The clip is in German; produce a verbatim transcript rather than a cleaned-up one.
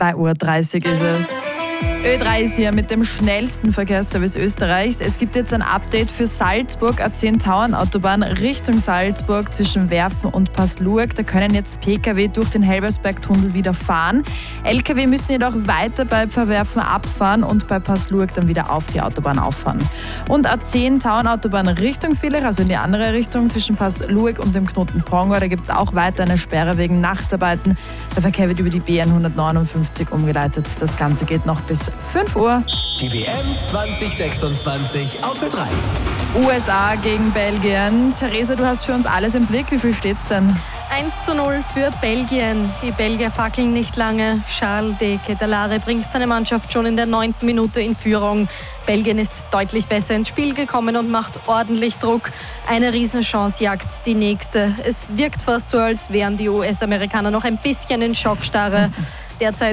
zwei Uhr dreißig ist es. Ö drei ist hier mit dem schnellsten Verkehrsservice Österreichs. Es gibt jetzt ein Update für Salzburg, A zehn Tauernautobahn Richtung Salzburg zwischen Werfen und Passlurg. Da können jetzt Pkw durch den Helbersbergtunnel wieder fahren. Lkw müssen jedoch weiter bei Pfarrwerfen abfahren und bei Passlurg dann wieder auf die Autobahn auffahren. Und A zehn Tauernautobahn Richtung Villach, also in die andere Richtung zwischen Passlurg und dem Knoten Pongau. Da gibt es auch weiter eine Sperre wegen Nachtarbeiten. Der Verkehr wird über die B hundertneunundfünfzig umgeleitet. Das Ganze geht noch bis fünf Uhr. Die W M zwanzig sechsundzwanzig auf Ö drei. U S A gegen Belgien. Theresa, du hast für uns alles im Blick. Wie viel steht's denn? eins zu null für Belgien. Die Belgier fackeln nicht lange. Charles de Ketelaere bringt seine Mannschaft schon in der neunten Minute in Führung. Belgien ist deutlich besser ins Spiel gekommen und macht ordentlich Druck. Eine Riesenchance jagt die nächste. Es wirkt fast so, als wären die U S-Amerikaner noch ein bisschen in Schockstarre. Derzeit